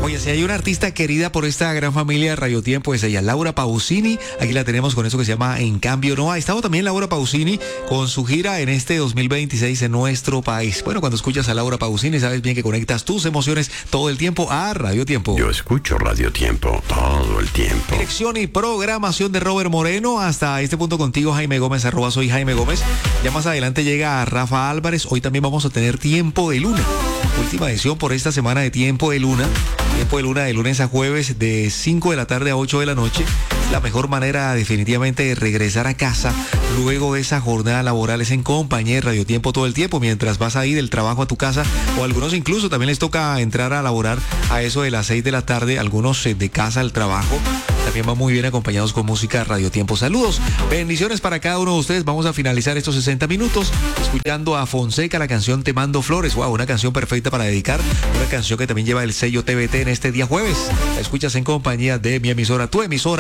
Oye, si hay una artista querida por esta gran familia de Radio Tiempo, es ella, Laura Pausini. Aquí la tenemos con eso que se llama En Cambio No. Ha estado también Laura Pausini con su gira en este 2026 en nuestro país. Bueno, cuando escuchas a Laura Pausini, sabes bien que conectas tus emociones todo el tiempo a Radio Tiempo. Yo escucho Radio Tiempo todo el tiempo. Dirección y programación de Robert Moreno. Hasta este punto contigo, Jaime Gómez, @ soy Jaime Gómez. Ya más adelante llega Rafa Álvarez. Hoy también vamos a tener Tiempo de Luna. Última edición por esta semana de Tiempo de Luna. Tiempo de Luna de lunes a jueves de 5 de la tarde a 8 de la noche. La mejor manera definitivamente de regresar a casa luego de esa jornada laboral es en compañía de Radio Tiempo todo el tiempo, mientras vas a ir del trabajo a tu casa, o algunos incluso también les toca entrar a laborar a eso de las 6 de la tarde, algunos de casa al trabajo. También van muy bien acompañados con música Radio Tiempo. Saludos, bendiciones para cada uno de ustedes. Vamos a finalizar estos 60 minutos escuchando a Fonseca, la canción Te Mando Flores. Wow, una canción perfecta para dedicar, una canción que también lleva el sello TVT en este día jueves. La escuchas en compañía de mi emisora, tu emisora.